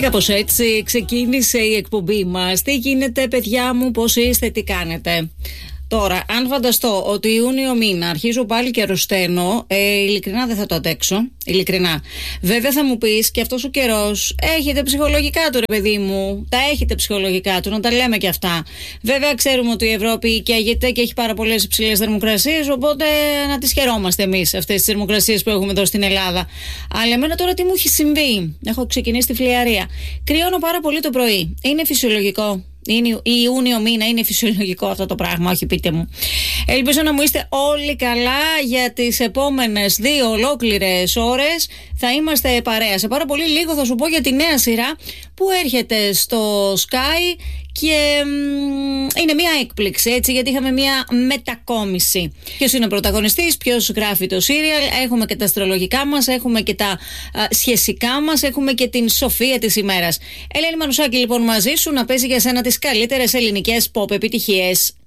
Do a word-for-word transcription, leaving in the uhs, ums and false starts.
κάπως έτσι ξεκίνησε η εκπομπή μας. Τι γίνεται, παιδιά μου, πώς είστε, τι κάνετε? Τώρα, αν φανταστώ ότι Ιούνιο μήνα αρχίζω πάλι και αρρωσταίνω, ε, ειλικρινά δεν θα το αντέξω. Ειλικρινά. Βέβαια θα μου πεις, και αυτός ο καιρός έχετε ψυχολογικά του, ρε παιδί μου. Τα έχετε ψυχολογικά του, να τα λέμε και αυτά. Βέβαια ξέρουμε ότι η Ευρώπη καίγεται και έχει πάρα πολλές υψηλές θερμοκρασίες, οπότε να τις χαιρόμαστε εμείς αυτές τις θερμοκρασίες που έχουμε εδώ στην Ελλάδα. Αλλά εμένα τώρα τι μου έχει συμβεί? Έχω ξεκινήσει τη φλιαρία. Κρυώνω πάρα πολύ το πρωί. Είναι φυσιολογικό? Είναι Ιούνιο μήνα, είναι φυσιολογικό αυτό το πράγμα? Όχι, πείτε μου. Ελπίζω να μου είστε όλοι καλά. Για τις επόμενες δύο ολόκληρες ώρες θα είμαστε παρέα. Σε πάρα πολύ λίγο θα σου πω για τη νέα σειρά που έρχεται στο Sky και μ, είναι μια έκπληξη, έτσι, γιατί είχαμε μια μετακόμιση. Ποιος είναι ο πρωταγωνιστής, ποιος γράφει το σύριαλ? Έχουμε και τα αστρολογικά μας, έχουμε και τα α, σχεσικά μας, έχουμε και την σοφία της ημέρας. Ελένη Μανουσάκη λοιπόν μαζί σου να παίζει για σένα τις καλύτερες ελληνικές pop επιτυχίες.